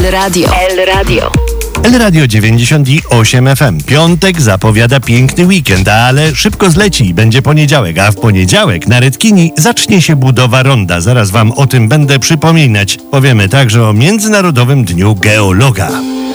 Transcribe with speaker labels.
Speaker 1: Radio.
Speaker 2: El Radio 98 FM. Piątek zapowiada piękny weekend, ale szybko zleci i będzie poniedziałek, a w poniedziałek na Redkini zacznie się budowa ronda. Zaraz wam o tym będę przypominać. Powiemy także o Międzynarodowym Dniu Geologa.